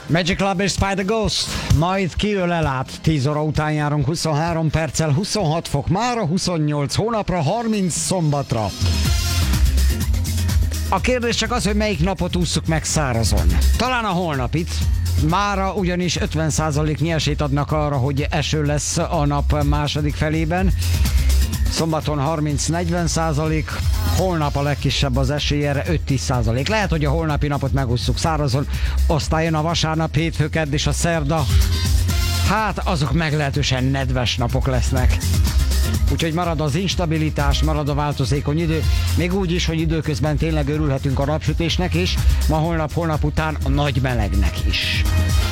Magic Club és Spider Ghost, majd kiölel át, 10 óra után járunk 23 perccel, 26 fok mára, 28 hónapra, 30 szombatra. A kérdés csak az, hogy melyik napot ússzuk meg szárazon. Talán a holnapit, mára ugyanis 50%-nyi esélyt adnak arra, hogy eső lesz a nap második felében. Szombaton 30-40%, holnap a legkisebb az esély, erre 5-10%. Lehet, hogy a holnapi napot megússzuk szárazon, aztán jön a vasárnap, hétfő, kedd és a szerda. Hát azok meglehetősen nedves napok lesznek. Úgyhogy marad az instabilitás, marad a változékony idő, még úgy is, hogy időközben tényleg örülhetünk a napsütésnek is, ma holnap után a nagy melegnek is.